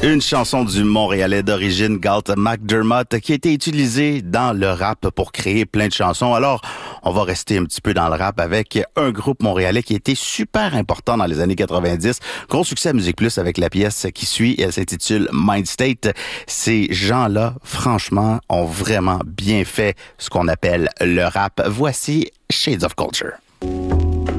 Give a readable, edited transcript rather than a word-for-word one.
Une chanson du Montréalais d'origine Galt McDermott qui a été utilisée dans le rap pour créer plein de chansons. Alors, on va rester un petit peu dans le rap avec un groupe montréalais qui a été super important dans les années 90. Gros succès à Musique Plus avec la pièce qui suit et elle s'intitule Mind State. Ces gens-là, franchement, ont vraiment bien fait ce qu'on appelle le rap. Voici Shades of Culture.